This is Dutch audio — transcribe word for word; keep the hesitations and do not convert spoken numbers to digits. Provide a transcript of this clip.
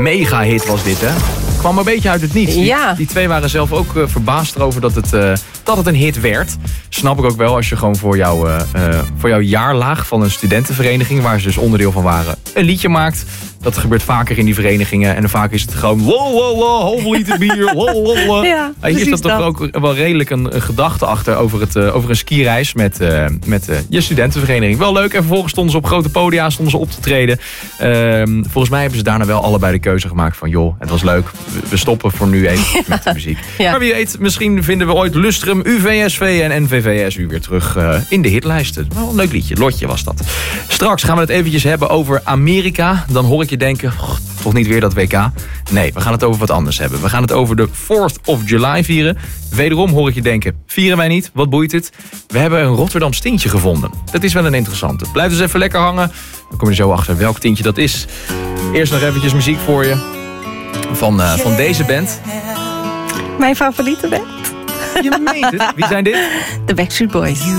mega hit was dit, hè? Kwam een beetje uit het niets. Die, Ja. die twee waren zelf ook uh, verbaasd erover dat het, uh, dat het een hit werd. Snap ik ook wel als je gewoon voor, jou, uh, uh, voor jouw jaarlaag van een studentenvereniging, waar ze dus onderdeel van waren, een liedje maakt. Dat gebeurt vaker in die verenigingen. En dan vaak is het gewoon wow, wow, wow, halve liter bier. Wow, wow, wow. Ja, Hier is dat toch dat. ook wel redelijk een, een gedachte achter over, het, uh, over een skireis met, uh, met uh, je studentenvereniging. Wel leuk. En vervolgens stonden ze op grote podia stonden ze op te treden. Uh, volgens mij hebben ze daarna wel allebei de keuze gemaakt van joh, het was leuk. We stoppen voor nu even met de muziek. Ja. Maar wie weet, misschien vinden we ooit Lustrum, U V S V en N V V S U weer terug uh, in de hitlijsten. Wel een leuk liedje. Lotje was dat. Straks gaan we het eventjes hebben over Amerika. Dan hoor ik je denken, oh, toch niet weer dat W K? Nee, we gaan het over wat anders hebben. We gaan het over de fourth of July vieren. Wederom hoor ik je denken, vieren wij niet? Wat boeit het? We hebben een Rotterdams tintje gevonden. Dat is wel een interessante. Blijf dus even lekker hangen. Dan kom je zo achter welk tintje dat is. Eerst nog eventjes muziek voor je. Van, uh, van deze band. Mijn favoriete band. Je meent het. Wie zijn dit? De Backstreet Boys.